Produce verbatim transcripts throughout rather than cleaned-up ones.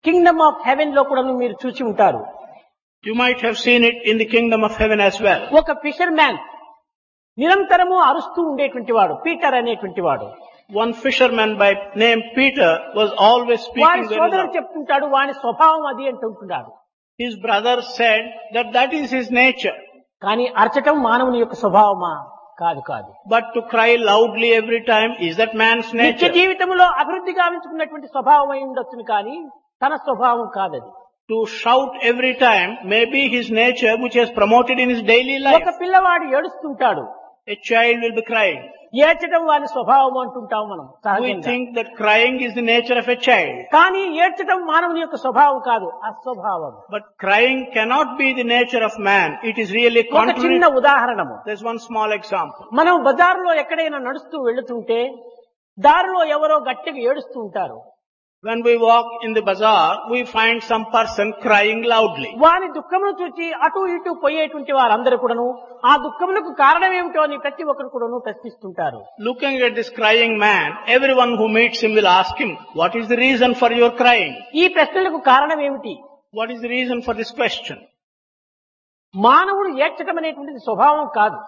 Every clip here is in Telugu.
కింగ్డమ్ ఆఫ్ హెవెన్ లో కూడా మీరు చూసి ఉంటారు. You might have seen it in the kingdom of heaven as well. ఒక ఫిషర్ మ్యాన్ నిరంతరము అరుస్తూ ఉండేటువంటి వాడు పీటర్ అనేటువంటి వాడు. One fisherman by name Peter was always వారి speaking very సోదరుడు loud. చెప్తుంటాడు వాని స్వభావం అది అంటుంటున్నాడు. His brother said that that is his nature. కానీ అరచటం మానవుని యొక్క స్వభావమా? కాదు కాదు. But to cry loudly every time, is that man's నిత్య nature? జీవితంలో అభివృద్ధి గావించుకున్నటువంటి స్వభావం అయి ఉండొచ్చును కానీ తన స్వభావం కాదది. To shout every time may be his nature which has promoted in his daily ఒక life. పిల్లవాడు ఏడుస్తుంటాడు. A child will be crying. ఏడ్చడం వాని స్వభావం అంటుంటాం మనం We సహజంగా. think that crying is the nature of a child. కానీ ఏడ్చడం మానవుని యొక్క స్వభావం కాదు, అస్వభావం. But crying cannot be the nature of man. It is really ఒక contrary. చిన్న ఉదాహరణము. There's one small example. మనం బజారులో ఎక్కడైనా నడుస్తూ వెళుతుంటే దారిలో ఎవరో గట్టిగా ఏడుస్తూ ఉంటారు. When we walk in the bazaar, we find some person crying loudly. వాని దుఃఖమును చూచి అటు ఇటు పోయేటువంటి వారందరూ కూడాను ఆ దుఃఖములకు కారణం ఏమిటో అని ప్రతి ఒక్కరు కూడాను ప్రశ్నిస్తుంటారు. Looking at this crying man, everyone who meets him will ask him, what is the reason for your crying? ఈ ప్రశ్నలకు కారణం ఏమిటి? What is the reason for this question? మానవుడు ఏడ్చడం అనేటువంటిది స్వభావం కాదు.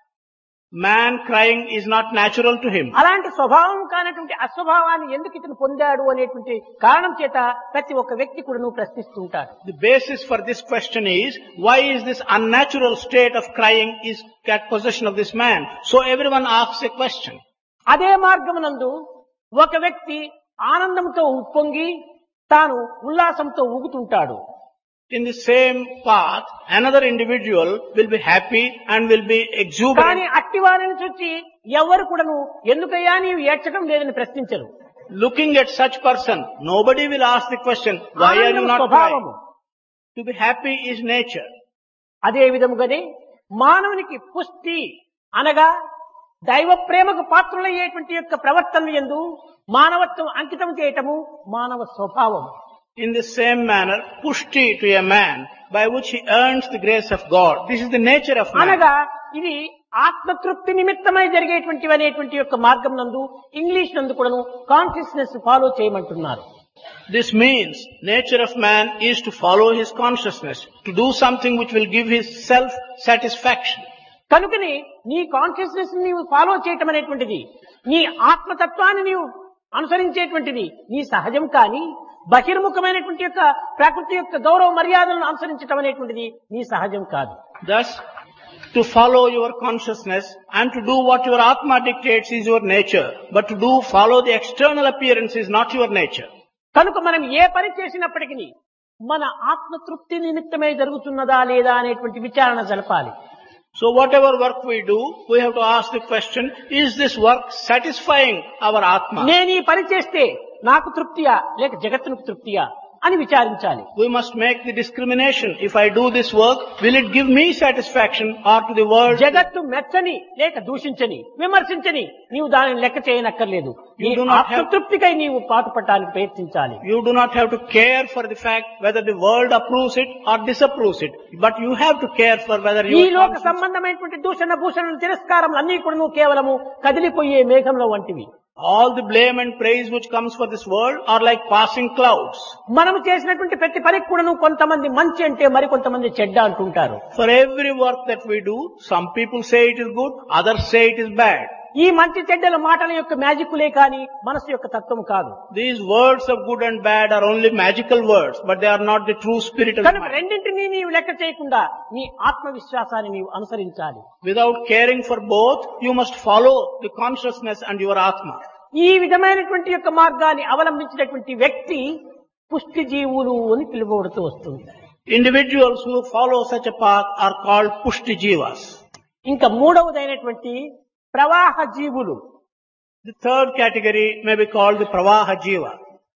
Man crying is not natural to him. అలాంటి స్వభావం కానటువంటి అస్వభావాన్ని ఎందుకు ఇతను పొందాడు అనేటువంటి కారణం చేత ప్రతి ఒక్క వ్యక్తి కూడా ప్రశ్నిస్తుంటాడు. The basis for this question is, why is this unnatural state of crying is at possession of this man? So everyone asks a question. అదే మార్గమునందు ఒక వ్యక్తి ఆనందంతో ఉప్పొంగి తాను ఉల్లాసంతో ఊగుతుంటాడు. In the same path, another individual will be happy and will be కానీ exuberant. అట్టివారిని చూచి ఎవరు కూడాను ఎందుకయ్యా నీవు ఏడ్చడం లేదని ప్రశ్నించరు. Looking at such person, nobody will ask the question, why are you ఆనందం not స్వభావము. crying? To be happy is nature. అదే విధముగానే మానవునికి పుష్టి అనగా దైవ ప్రేమకు పాత్రులయ్యేటువంటి యొక్క ప్రవర్తన యందు మానవత్వం అంకితం చేయటము మానవ స్వభావం. In the same manner, pushti to a man by which he earns the grace of God. This is the nature of man. అనగా ఇది ఆత్మతృప్తి నిమిత్తమై జరిగేటువంటి అనేటువంటి యొక్క మార్గం నందు ఇంగ్లీష్ నందు కూడాను కాన్షియస్నెస్ ఫాలో చేయమంటున్నారు. This means nature of man is to follow his consciousness, to do something which will give his self-satisfaction. కనుకని నీ కాన్షియస్నెస్ నీవు ఫాలో చేయటం అనేటువంటిది నీ ఆత్మతత్వాన్ని నీవు అనుసరించేటువంటిది నీ సహజం. కానీ బహిర్ముఖమైనటువంటి యొక్క ప్రకృతి యొక్క గౌరవ మర్యాదలను అనుసరించటం అనేటువంటిది నీ సహజం కాదు. Thus, to follow your consciousness and to do what your Atma dictates is your nature, but to do follow the external appearance is not your nature. కనుక మనం ఏ పని చేసినప్పటికీ మన ఆత్మతృప్తి నిమిత్తమే జరుగుతున్నదా లేదా అనేటువంటి విచారణ జరపాలి. So whatever work we do, we have to ask the question, is this work satisfying our Atma? నేను ఈ పని చేస్తే నాకు తృప్తియా లేక జగత్తునకు తృప్తియా అని విచారించాలి. We must make the discrimination. If I do this work, will it give me satisfaction or to the world? జగత్తు మెచ్చని లేక దూషించని విమర్శించని నీవు దానిని లెక్క చేయనక్కర్లేదు. నీ You do not have- ఆత్మతృప్తికై నీవు పాటుపడటానికి ప్రయత్నించాలి. You do not have to care for the fact whether the world approves it or disapproves it, but you have to care for whether ఈ your లోక conscience- సంబంధమైనటువంటి దూషణ భూషణ తిరస్కారం అన్ని కూడా నువ్వు కేవలము కదిలిపోయే మేఘంలో వంటివి. all the blame and praise which comes for this world are like passing clouds. మనము చేసినటువంటి ప్రతి పనికి కూడాను కొంతమంది మంచి అంటే మరి కొంతమంది చెడ్డ అంటుంటారు. For every work that we do, some people say it is good, others say it is bad. ఈ మంచి చెడ్డల మాటల యొక్క మ్యాజిక్లే కాని మనసు యొక్క తత్వం కాదు. These words of good and bad are only magical words, but they are not the true spirit of the కనుక mind. రెండింటినీ నీవు లెక్క చేయకుండా నీ ఆత్మవిశ్వాసాన్ని నీవు అనుసరించాలి. Without caring for both, you must follow the consciousness and your Atma. ఈ విధమైనటువంటి యొక్క మార్గాన్ని అవలంబించినటువంటి వ్యక్తి పుష్టి జీవులు అని పిలువబడుతూ వస్తుంది. Individuals who follow such a path are called pushti jivas. ఇంకా మూడవదైనటువంటి ప్రవాహ జీవులు. The third category may be called the pravaha jiva.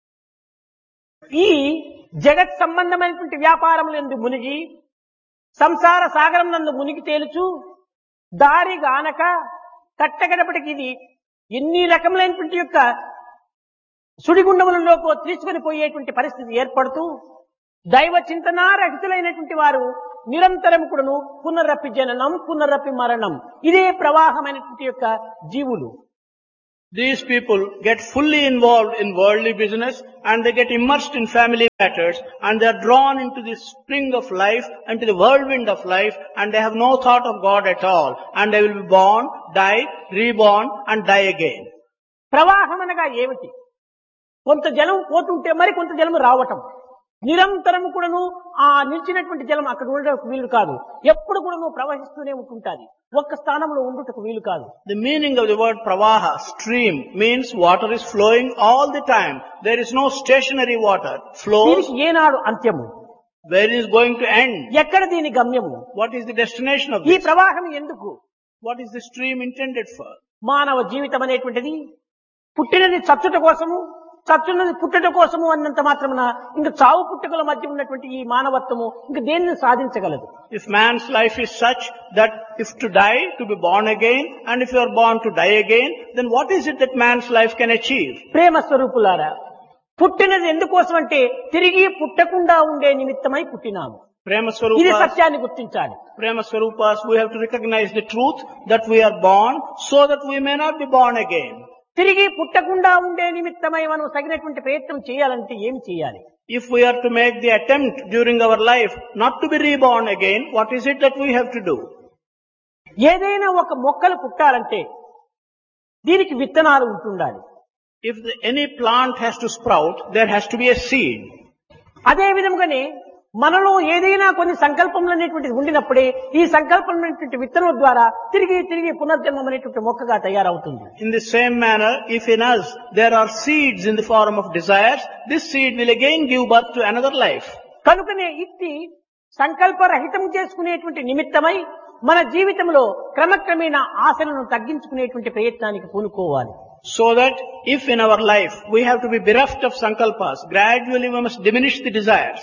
ఈ జగత్ సంబంధమైనటువంటి వ్యాపారములందు మునిగి సంసార సాగరం నందు మునిగి తేలుచు దారి గానక కట్టగడపటికి ఇది ఎన్ని రకములైనటువంటి యొక్క సుడిగుండములలోకి తీసుకొని పోయేటువంటి పరిస్థితి ఏర్పడుతూ దైవ చింతనారహితులైనటువంటి వారు నిరంతరం కూడాను పునరపి జననం పునరపి మరణం ఇదే ప్రవాహమైనటువంటి యొక్క జీవులు. These people get fully involved in worldly business and they get immersed in family matters and they are drawn into the spring of life, into the whirlwind of life, and they have no thought of God at all. And they will be born, die, reborn and die again. ప్రవాహం అనగా ఏమిటి? కొంత జలం పోతుంటే మరి కొంత జలం రావటం. నిరంతరం కూడాను ఆ నిలిచినటువంటి జలం అక్కడ ఉండటకు వీలు కాదు. ఎప్పుడు కూడాను ప్రవహిస్తూనే ఉంటుంటాది. ఒక్క స్థానంలో ఉండుటకు వీలు కాదు. The meaning of the word pravaha, stream, means water is flowing all the time. There is no stationary water. Flows. దీనికి ఏనాడు అంత్యము? Where is going to end? ఎక్కడ దీని గమ్యము? What is the destination of ఈ this? ప్రవాహం ఎందుకు? What is the stream intended for? మానవ జీవితం అనేటువంటిది పుట్టినది చచ్చుట కోసము, చచ్చున్నది పుట్టుట కోసము అన్నంత మాత్రమున ఇంకా చావు పుట్టుకల మధ్య ఉన్నటువంటి ఈ మానవత్వము ఇంకా దేనిని సాధించగలదు? If man's life is such that if to die, to be born again, and if you are born to die again, then what is it that man's life can achieve? ప్రేమ స్వరూపులారా, పుట్టినది ఎందుకోసం అంటే తిరిగి పుట్టకుండా ఉండే నిమిత్తమై పుట్టినాము. Prema ఇది Swarupas, సత్యాన్ని గుర్తించాలి. Prema Swarupas, we have to recognize the truth that we are born so that we may not be born again. తిరిగి పుట్టకుండా ఉండే నిమిత్తమై మనం తగినటువంటి ప్రయత్నం చేయాలంటే ఏమి చేయాలి? If we are to make the attempt during our life not to be reborn again, what is it that we have to do? ఏదైనా ఒక మొక్కలు పుట్టాలంటే దీనికి విత్తనాలు ఉంటుండాలి. If the, any plant has to sprout, there has to be a seed. అదే విధంగానే మనలో ఏదైనా కొన్ని సంకల్పములు అనేటువంటిది ఉండినప్పుడే ఈ సంకల్పం అనేటువంటి విత్తనం ద్వారా తిరిగి తిరిగి పునర్జన్మం అనేటువంటి మొక్కగా తయారవుతుంది. In the same manner, if in us there are seeds in the form of desires, this seed will again give birth to another life. కనుకనే ఇట్టి సంకల్పరహితం చేసుకునేటువంటి నిమిత్తమై మన జీవితంలో క్రమక్రమేణా ఆశలను తగ్గించుకునేటువంటి ప్రయత్నానికి పూనుకోవాలి. So that if in our life we have to be bereft of sankalpas, gradually we must diminish the desires.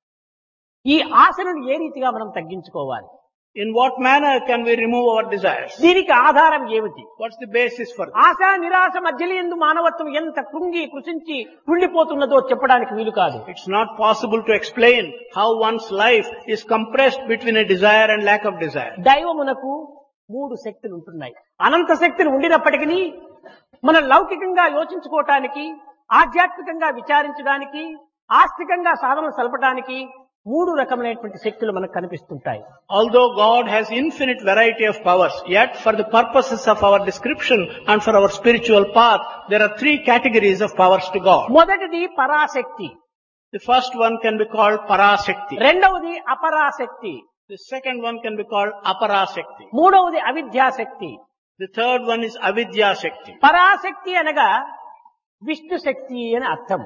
ఈ ఆశలను ఏ రీతిగా మనం తగ్గించుకోవాలి? In what manner can we remove our desires? దీనికి ఆధారం ఏమిటి? What's the basis for that? ఆశ నిరాశ మధ్యలందు మానవత్వం ఎంత కృంగి కృషించి కుళ్ళిపోతున్నదో చెప్పడానికి వీలు కాదు. It's not possible to explain how one's life is compressed between a desire and lack of desire. దైవమునకు మూడు శక్తులు ఉంటున్నాయి. అనంత శక్తులు ఉండినప్పటికీ మన లౌకికంగా యోచించుకోవటానికి, ఆధ్యాత్మికంగా విచారించడానికి, ఆస్తికంగా సాధన సలపడానికి మూడు రకమైనటువంటి శక్తులు మనకు కనిపిస్తుంటాయి. Although God has infinite variety of powers, yet for the purposes of our description and for our spiritual path, there are three categories of powers to God. మొదటిది Parashakti, The first one can be called Parashakti. రెండవది అపరాశక్తి, The second one can be called Aparashakti. మూడవది అవిద్యాశక్తి. The third one is Avidya Shakti. Parashakti అనగా విష్ణు శక్తి అని అర్థం.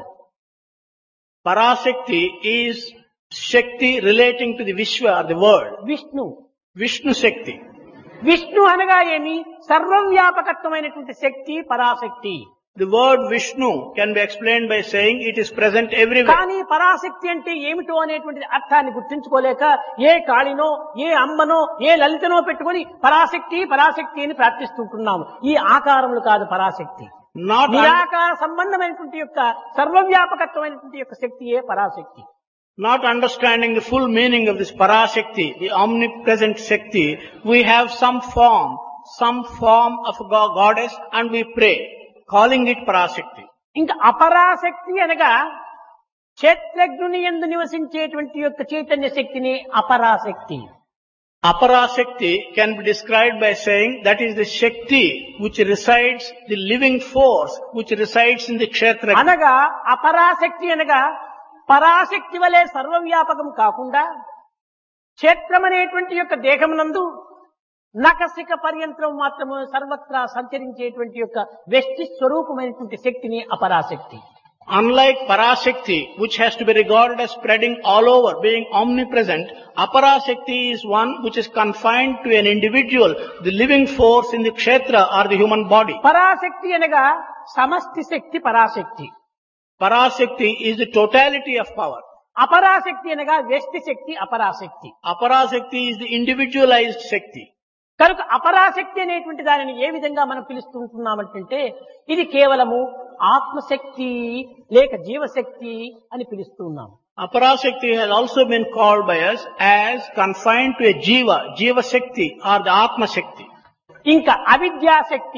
Parashakti is Shakti relating to the Vishwa or the world. Vishnu Vishnu Shakti. Vishnu అనగా ఏమి? సర్వవ్యాపకత్వమైనటువంటి శక్తి Parashakti. The word Vishnu can be explained by saying it is present everywhere. కానీ పరాశక్తి అంటే ఏమిటో అనేటువంటి అర్థాన్ని గుర్తించుకోలేక ఏ కాళినో, ఏ అమ్మనో, ఏ లలితనో పెట్టుకొని పరాశక్తి పరాశక్తి అని ప్రార్థిస్తుంటున్నాము. ఈ ఆకారములు కాదు పరాశక్తి. Not, un- నిరాకార సంబంధమైనటువంటి యొక్క సర్వవ్యాపకత్వమైనటువంటి యొక్క శక్తియే Parashakti. not understanding the full meaning of this Parashakti, the omnipresent Shakti, we have some form, some form of a go- goddess and we pray, calling it Parashakti. ఇంకా అపరాశక్తి అనగా క్షేత్రజ్ఞుని యందు నివసించేటువంటి యొక్క చైతన్య శక్తిని అపరాశక్తి. Aparashakti can be described by saying that is the Shakti which resides, the living force which resides in the Kshetra. అనగా అపరాశక్తి అనగా పరాశక్తి వలె సర్వవ్యాపకం కాకుండా క్షేత్రం అనేటువంటి యొక్క దేహమునందు నకసిక పర్యంత్రం మాత్రము సర్వత్రా సంచరించేటువంటి యొక్క వ్యష్టి స్వరూపమైనటువంటి శక్తిని అపరాశక్తి. Unlike Parashakti, which has to be regarded as spreading all over, being omnipresent, Aparashakti is one which is confined to an individual, the living force in the Kshetra or the human body. Parashakti అనగా సమష్టి శక్తి Parashakti. Parashakti is the totality of power. అపరాశక్తి అనగా వ్యష్టి శక్తి అపరాశక్తి. Aparashakti is the individualized Shakti. కనుక అపరాశక్తి అనేటువంటి దానిని ఏ విధంగా మనం పిలుస్తుంటున్నామంటే ఇది కేవలము ఆత్మశక్తి లేక జీవశక్తి అని పిలుస్తూ ఉన్నాం. Aparashakti has also been called by us as confined to a Jiva, Jiva Shakti or the Atma Shakti. ఇంకా అవిద్యాశక్తి,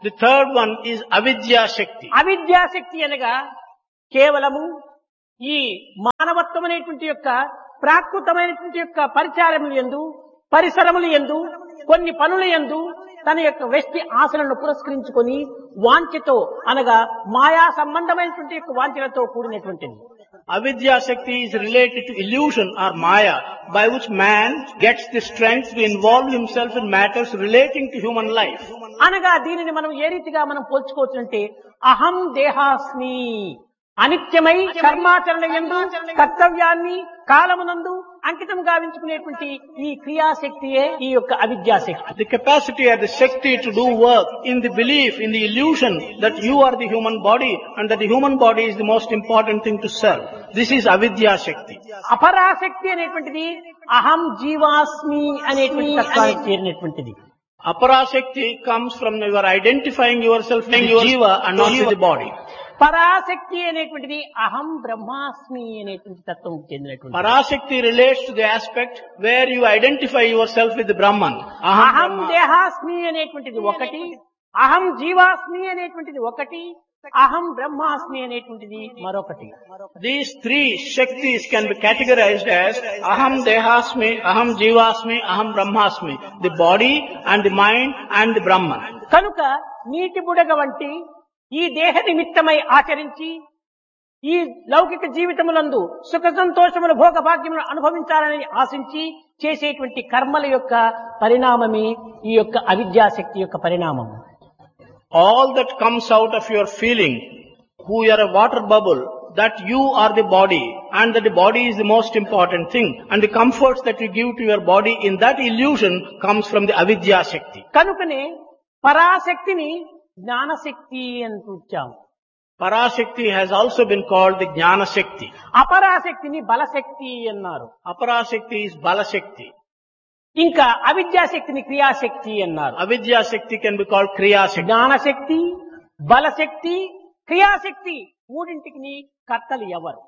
The third one is avidya shakti. అవిద్యాశక్తి అనగా కేవలము ఈ మానవత్వం అనేటువంటి యొక్క ప్రాకృతమైనటువంటి యొక్క పరిచారములు యందు పరిసరములు యందు కొన్ని పనుల యందు తన యొక్క వ్యక్తి ఆశలను పురస్కరించుకొని వాంఛతో అనగా మాయా సంబంధమైనటువంటి యొక్క వాంఛలతో కూడినటువంటిది. Avidya shakti is related to illusion or maya, by which man gets the strength to involve himself in matters relating to human life. అనగా దీనిని మనం ఏ రీతిగా మనం పోల్చుకోవచ్చునంటే అహం దేహాస్మి అనిత్యమై కర్మాచరణ యందు కర్తవ్యాన్ని కాలమునందు అంకితం గావించుకునేటువంటి ఈ క్రియాశక్తియే ఈ యొక్క అవిద్యాశక్తి. The capacity or the shakti to do work in the belief, in the illusion that you are the human body and that the human body is the most important thing to serve. This is avidya shakti. అపరాశక్తి అనేటువంటిది అహం జీవాస్మి అనేటువంటి తత్వానికి చేరినటువంటిది. Aparashakti comes from your identifying yourself with the jiva and not with the body. Parashakti అనేటువంటిది అహం బ్రహ్మాస్మి అనేటువంటి తత్వం చెందినటువంటి. Parashakti relates to the aspect where you identify yourself with the Brahman. అహం దేహాస్మి అనేటువంటిది ఒకటి, అహం జీవాస్మి అనేటువంటిది ఒకటి, అహం బ్రహ్మాస్మి అనేటువంటిది మరొకటి. These three Shaktis can be categorized as Aham Dehasmi, Aham Jivasmi, Aham Brahmasmi. The body and the mind and the Brahman. కనుక నీటి బుడగ వంటి ఈ దేహ నిమిత్తమై ఆచరించి ఈ లౌకిక జీవితములందు సుఖ సంతోషముల భోగ భాగ్యములను అనుభవించాలని ఆశించి చేసేటువంటి కర్మల యొక్క పరిణామమే ఈ యొక్క అవిద్యాశక్తి యొక్క పరిణామం. All that comes out of your feeling, who you are a water bubble, that you are the body and that the body is the most important thing, and the comforts that you give to your body in that illusion comes from the avidya shakti. కనుకనే పరాశక్తిని జ్ఞానశక్తి అని చూచాము. Parashakti has also been called the Jnana Shakti. అపరాశక్తిని బలశక్తి అన్నారు. Aparashakti is Bala Shakti. ఇంకా అవిద్యాశక్తిని క్రియాశక్తి అన్నారు. Avidya Shakti can be called Kriya Shakti. జ్ఞానశక్తి, బలశక్తి, క్రియాశక్తి మూడింటికి కర్తలు ఎవరు?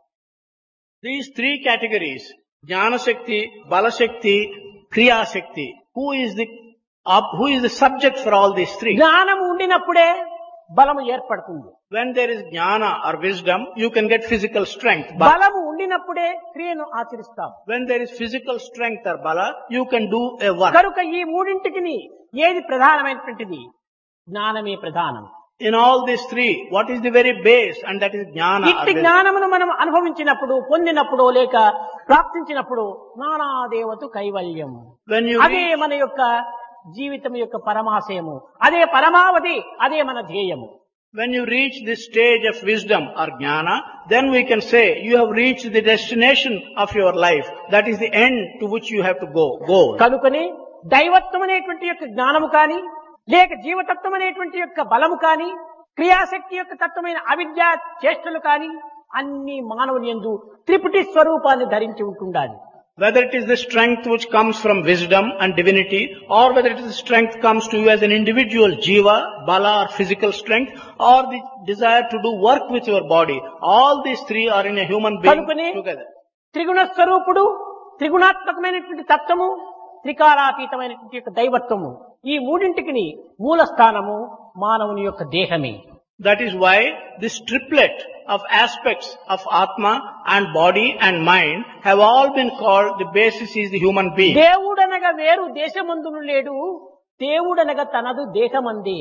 These three categories, Jnana Shakti, Bala Shakti, Kriya Shakti, who is the up, who is the subject for all these three? జ్ఞానం ఉండినప్పుడే బలము ఏర్పడుతుంది. When there is jnana or wisdom, you can get physical strength. But బలము ఉండినప్పుడే క్రియను ఆచరిస్తాం. when there is physical strength or bala, you can do a work. కనుక ఈ మూడింటికి ఏది ప్రధానమైనటువంటిది? జ్ఞానమే ప్రధానం. In all these three, what is the very base? And that is jnana. or ఇట్టి wisdom. జ్ఞానమును మనం అనుభవించినప్పుడు, పొందినప్పుడు లేక ప్రాప్తించినప్పుడు జ్ఞానాదేవతు కైవల్యం. When you అదే reach, మన యొక్క జీవితం యొక్క పరమాశయము, అదే పరమావధి, అదే మన ధ్యేయము. when you reach this stage of wisdom or jnana, then we can say you have reached the destination of your life. That is the end to which you have to go. Go. కనుకనే దైవత్వం అనేటువంటి యొక్క జ్ఞానము కాని, లేక జీవతత్వం అనేటువంటి యొక్క బలము కాని, క్రియాశక్తి యొక్క తత్వమైన అవిద్యా చేష్టలు కాని అన్ని మానవుని యందు త్రిపుటి స్వరూపాన్ని ధరించి ఉంటుండాలి. Whether it is the strength which comes from wisdom and divinity, or whether it is the strength comes to you as an individual jiva, bala or physical strength, or the desire to do work with your body, all these three are in a human being కనుకనే together. త్రిగుణ స్వరూపుడు, త్రిగుణాత్మకమైనటువంటి తత్వము, త్రికాలాతీతమైనటువంటి యొక్క దైవత్వము, ఈ మూడింటికి మూల స్థానము మానవుని యొక్క దేహమే. That is why this triplet of aspects of Atma and body and mind have all been called, the basis is the human being. దేవుడనగా వేరు దేశమందును లేడు, దేవుడనగా తనదు దేహమందే.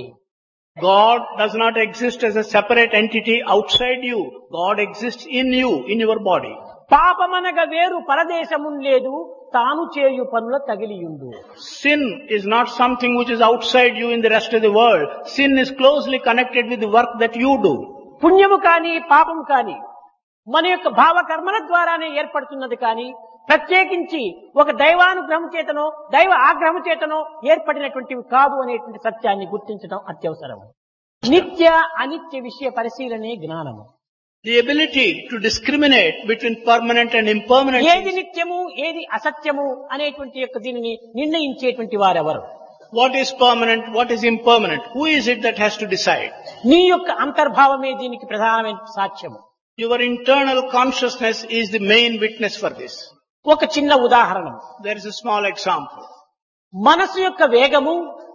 God does not exist as a separate entity outside you. God exists in you, in your body. పాపమనగా వేరు పరదేశమున్ లేదు, తాను చేయు పనుల తగిలియుండు. Sin is not something which is outside you in the rest of the world. Sin is closely connected with the work that you do. పుణ్యము కాని పాపము కాని మన యొక్క భావకర్మల ద్వారానే ఏర్పడుతున్నది కాని ప్రత్యేకించి ఒక దైవానుగ్రహం చేతనో దైవ ఆగ్రహం చేతనో ఏర్పడినటువంటివి కాదు అనేటువంటి సత్యాన్ని గుర్తించడం అత్యవసరం. నిత్య అనిత్య విషయ పరిశీలనే జ్ఞానము. The ability to discriminate between permanent and impermanent ఏది things. నిత్యము ఏది అసత్యము అనేటువంటి యొక్క దీనిని నిర్ణయించేటువంటి వారెవరు? What is permanent, what is impermanent? Who is it that has to decide? నీ యొక్క అంతర్భావమే దీనికి ప్రధానమైన సాక్ష్యము. Your internal consciousness is the main witness for this. ఒక చిన్న ఉదాహరణ. There is a small example. మనసు యొక్క వేగము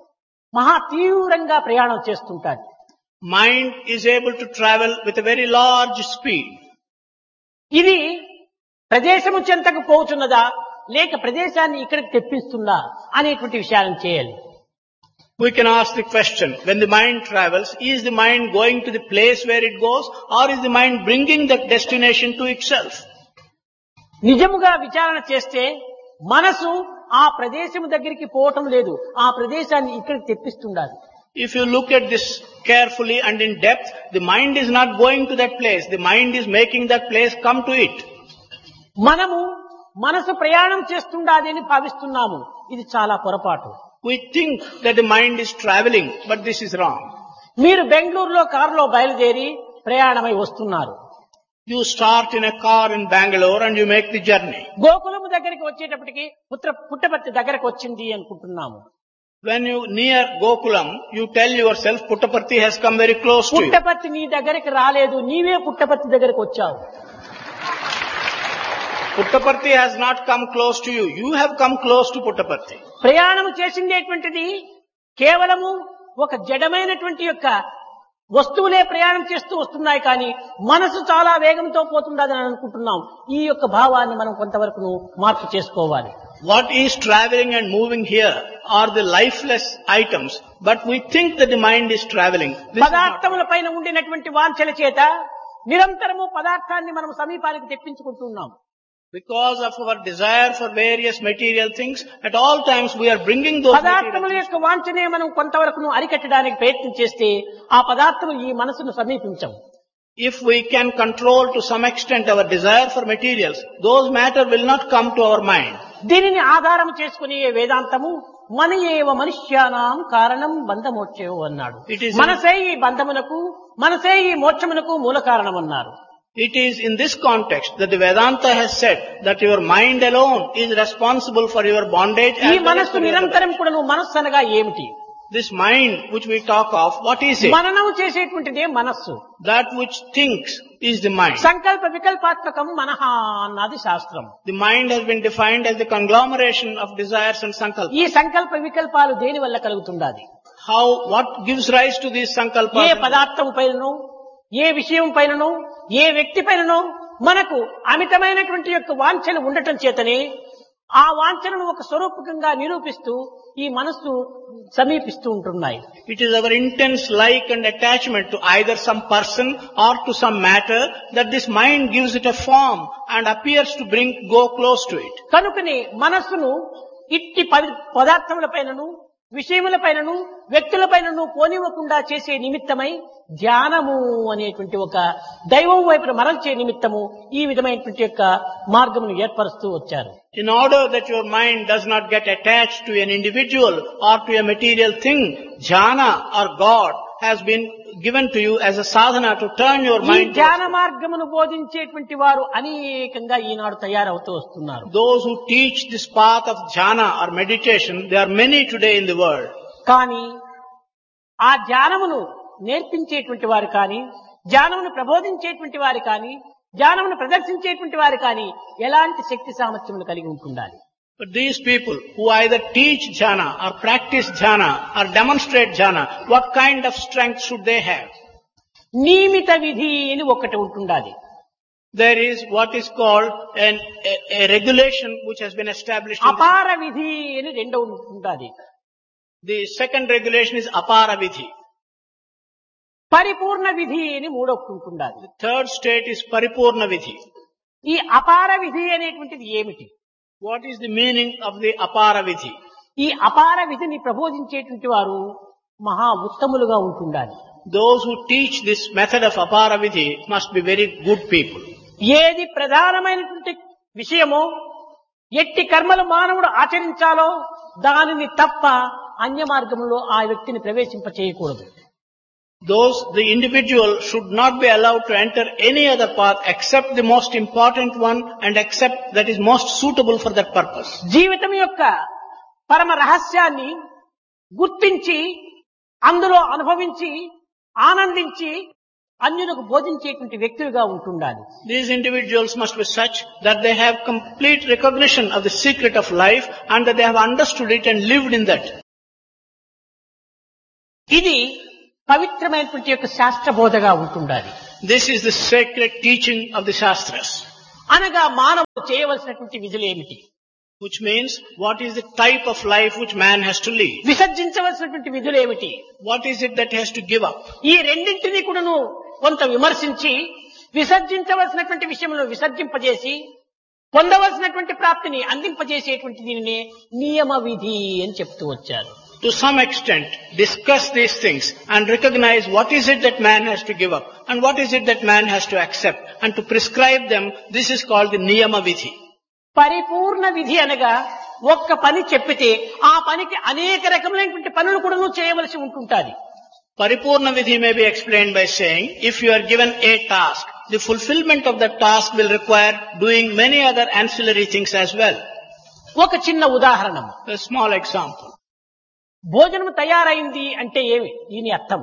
మహా తీవ్రంగా ప్రయాణం చేస్తుంటారు. Mind is able to travel with a very large speed. ఇది ప్రదేశము చెంతకు పోతున్నదా లేక ప్రదేశాన్ని ఇక్కడికి తెప్పిస్తుందా అనేటువంటి విషయాలను చేయాలి. We can ask the question, when the mind travels, is the mind going to the place where it goes, or is the mind bringing that destination to itself? నిజముగా విచారణ చేస్తే మనసు ఆ ప్రదేశము దగ్గరికి పోవటం లేదు, ఆ ప్రదేశాన్ని ఇక్కడికి తెప్పిస్తుండాలి. If you look at this carefully and in depth, the mind is not going to that place. The mind is making that place come to it. మనము మనసు ప్రయాణం చేస్తుండాలి అని భావిస్తున్నాము. ఇది చాలా పొరపాటు. We think that the mind is traveling, but this is wrong. మీరు బెంగళూరులో కారులో బయలుదేరి ప్రయాణమై వస్తున్నారు. You start in a car in Bangalore and you make the journey. గోకులము దగ్గరికి వచ్చేటప్పటికి పుత్ర పుట్టపర్తి దగ్గరకు వచ్చింది అనుకుంటున్నాము. When you near Gokulam, you tell yourself Puttaparthi has come very close to you. Puttaparthi నీ దగ్గరికి రాలేదు, నీవే పుట్టపర్తి దగ్గరకు వచ్చావు. Puttaparthi has not come close to you. You have come close to Puttaparthi. ప్రయాణము చేసిందేటువంటిది కేవలము ఒక జడమైనటువంటి యొక్క వస్తువులే ప్రయాణం చేస్తూ వస్తున్నాయి, కానీ మనసు చాలా వేగంతో పోతుందని అనుకుంటున్నాం. ఈ యొక్క భావాన్ని మనం కొంతవరకు మార్పు చేసుకోవాలి. What is traveling and moving here are the lifeless items, but we think that the mind is traveling. పదార్థముల పైన ఉండినటువంటి వాంఛల చేత నిరంతరము పదార్థాన్ని మనం సమీపానికి తెప్పించుకుంటున్నాం. Because of our desire for various material things, at all times we are bringing those పదార్థముల material యొక్క వాంఛనే మనం కొంతవరకు అరికట్టడానికి ప్రయత్నం చేస్తే ఆ పదార్థము ఈ మనసును సమీపించం. If we can control to some extent our desire for materials, those matter will not come to our mind. దీనిని ఆధారం చేసుకుని వేదాంతము మన ఏవ మనుష్యానాం కారణం బంధమోక్షయో అన్నాడు. It is మనసే ఈ బంధమునకు, మనసే ఈ మోక్షమునకు మూల కారణం అన్నారు. It is in this context that the Vedanta has said that your mind alone is responsible for your bondage. ఈ as well as మనస్సు for your నిరంతరం కూడా నువ్వు మనస్సు అనగా ఏమిటి? This mind which we talk of, what is it? మననము చేసేటువంటిదే మనస్సు. That which thinks is the mind. సంకల్ప వికల్పాత్మకం మనః అన్నది శాస్త్రం. The mind has been defined as the conglomeration of desires and sankalpas. ఈ సంకల్ప వికల్పాలు దేని వల్ల కలుగుతుండాలి? How, what gives rise to these sankalpas? ఏ పదార్థం పైనను, ఏ విషయం పైనను, ఏ వ్యక్తి పైనను మనకు అమితమైనటువంటి యొక్క వాంఛలు ఉండటం చేతనే ఆ వాంఛలను ఒక స్వరూపకంగా నిరూపిస్తూ ఈ మనస్సు సమీపిస్తూ ఉంటున్నాయి. It is our intense like and attachment to either some person or to some matter that this mind gives it a form and appears to bring, go close to it. కనుకనే మనస్సును ఇట్టి పదార్థముల పైనను, విషయముల పైనను, వ్యక్తుల పైనను పోనివ్వకుండా చేసే నిమిత్తమై ధ్యానము అనేటువంటి ఒక దైవం వైపున మరల్చే నిమిత్తము ఈ విధమైనటువంటి యొక్క మార్గమును ఏర్పరుస్తూ వచ్చారు. In order that your mind does not get attached to an individual or to a material thing, jhana or God has been given to you as a sadhana to turn your ఈ mind. ధ్యాన మార్గమును బోధించేటువంటి వారు అనేకంగా ఈనాడు తయారవుతూ వస్తున్నారు. Those who teach this path of jhana or meditation, there are many today in the world. కానీ ఆ ధ్యానమును నేర్పించేటువంటి వారు కానీ, ధ్యానమును ప్రబోధించేటువంటి వారు కానీ, ధ్యానమును ప్రదర్శించేటువంటి వారు కానీ ఎలాంటి శక్తి సామర్థ్యములు కలిగి ఉంటుండాలి. But these people who either teach jhana or practice jhana or demonstrate jhana, what kind of strength should they have? నియమిత విధి అని ఒకటి ఉంటుండాలి. There is what is called an, a, a regulation which has been established. In అపార విధి అని రెండో ఉంటుండాలి. the second regulation is apara vidhi. పరిపూర్ణ విధి అని మూడొకటి ఉంటుండాలి. The third state is paripurna vidhi. ఈ అపార విధి అనేటువంటిది ఏమిటి? What is the meaning of the apara vidhi? ఈ అపార విధిని ప్రబోధించేటువంటి వారు మహా ఉత్తములుగా ఉంటుండాలి. Those who teach this method of apara vidhi must be very good people. ఏది ప్రధానమైనటువంటి విషయమో, ఎట్టి కర్మలు మానవుడు ఆచరించాలో దానిని తప్ప అన్య మార్గంలో ఆ వ్యక్తిని ప్రవేశింప చేయకూడదు. Those, the individual should not be allowed to enter any other path except the most important one and except that is most suitable for that purpose. జీవితం యొక్క పరమ రహస్యాన్ని గుర్తించి అందులో అనుభవించి ఆనందించి అన్యులకు బోధించేటువంటి వ్యక్తులుగా ఉంటుండాలి. These individuals must be such that they have complete recognition of the secret of life and that they have understood it and lived in that. ఇది పవిత్రమైనటువంటి యొక్క శాస్త్ర బోధగా ఉంటుండాలి. This is the sacred teaching of the Shastras. అనగా మానవుడు చేయవలసినటువంటి విధులు ఏమిటి? Which means, what is the type of life which man has to lead? విసర్జించవలసినటువంటి విధులు ఏమిటి? What is it that he has to give up? ఈ రెండింటినీ కూడాను కొంత విమర్శించి విసర్జించవలసినటువంటి విషయంలో విసర్జింపజేసి పొందవలసినటువంటి ప్రాప్తిని అందింపజేసేటువంటి దీనినే నియమ విధి అని చెప్తూ వచ్చారు. To some extent, discuss these things and recognize what is it that man has to give up and what is it that man has to accept, and to prescribe them. This is called the niyama vidhi. పరిపూర్ణ విధి అనగా ఒక్క పని చెప్పితే ఆ పనికి అనేక రకములైనటువంటి పనులు కూడా చేయవలసి ఉంటుంటాది. Paripurna vidhi may be explained by saying, if you are given a task, the fulfillment of that task will require doing many other ancillary things as well. ఒక చిన్న ఉదాహరణ, A small example. భోజనం తయారైంది అంటే ఏమి దీని అర్థం?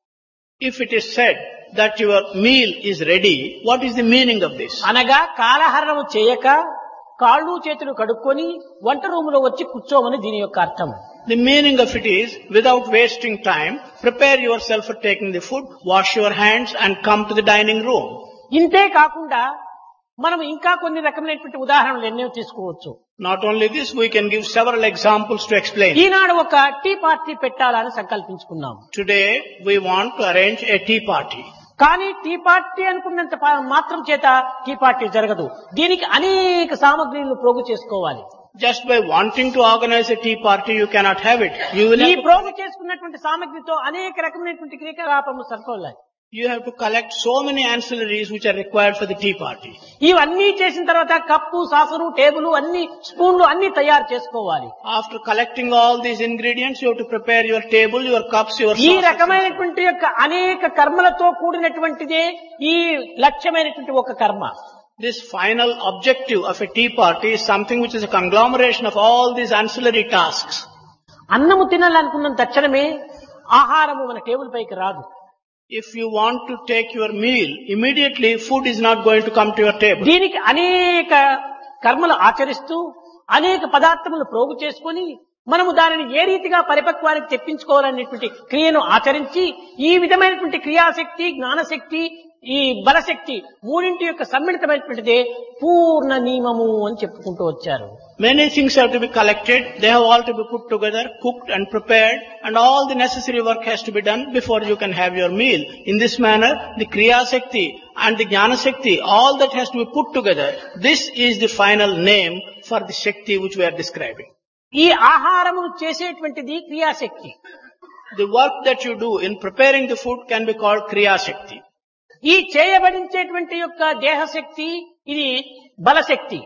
If it is said that your meal is ready, what is the meaning of this? అనగా కాలహరణము చేయక కాళ్ళు చేతులు కడుక్కొని వంట రూములో వచ్చి కూర్చోమని దీని యొక్క అర్థం. The meaning of it is, without wasting time, prepare yourself for taking the food, wash your hands and come to the dining room. ఇంతే కాకుండా మనం ఇంకా కొన్ని రకమైనటువంటి ఉదాహరణలు ఎన్నో తీసుకోవచ్చు. Not only this, we can give several examples to explain. ఈనాడు ఒక టీ పార్టీ పెట్టాలని సంకల్పించుకున్నాం. Today, we want to arrange a tea party. కానీ టీ పార్టీ అనుకున్నంత పా- మాత్రం చేత టీ పార్టీ జరగదు. దీనికి అనేక సామగ్రిలను ప్రోగు చేసుకోవాలి. Just by wanting to organize a tea party, you cannot have it. You will ఈ have to, ప్రోగు చేసుకున్నటువంటి సామగ్రితో అనేక రకమైనటువంటి క్రియాకలాపములు సరిపోవాలి. you have to collect so many ancillaries which are required for the tea party. ఇవన్నీ చేసిన తర్వాత కప్పు సాసరు టేబుల్ అన్ని స్పూన్లు అన్ని తయారు చేసుకోవాలి. After collecting all these ingredients, you have to prepare your table, your cups, your ఈ saucers. రకమైనటువంటి యొక్క అనేక కర్మలతో కూడినటువంటిదే ఈ లక్ష్యమైనటువంటి ఒక కర్మ. This final objective of a tea party is something which is a conglomeration of all these ancillary tasks. అన్నము తినాలనుకున్న తక్షణమే ఆహారము మన టేబుల్ పైకి రాదు. If you want to take your meal, immediately food is not going to come to your table. దీనికి అనేక కర్మలు ఆచరిస్తూ అనేక పదార్థములు ప్రోగు చేసుకొని మనము దానిని ఏ రీతిగా పరిపక్వానికి తెప్పించుకోవాలనేటువంటి క్రియను ఆచరించి ఈ విధమైనటువంటి క్రియాశక్తి జ్ఞానశక్తి ఈ బలశక్తి మూడింటి యొక్క సమ్మిళితమైనటువంటిదే పూర్ణ నియమము అని చెప్పుకుంటూ వచ్చారు. Many things have to be collected, they have all to be put together, cooked and prepared, and all the necessary work has to be done before you can have your meal. In this manner, the Kriya Shakti and the Jnana Shakti, all that has to be put together. This is the final name for the Shakti which we are describing. ఈ ఆహారము చేసేటువంటిది క్రియాశక్తి. The work that you do in preparing the food can be called Kriya Shakti. ఈ చేయబడించేటువంటి యొక్క దేహశక్తి ఇది బలశక్తి.